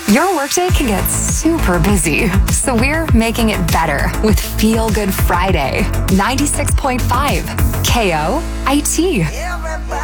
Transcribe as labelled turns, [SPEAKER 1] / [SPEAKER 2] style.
[SPEAKER 1] Your workday can get super busy, so we're making it better with Feel Good Friday. 96.5 KO IT.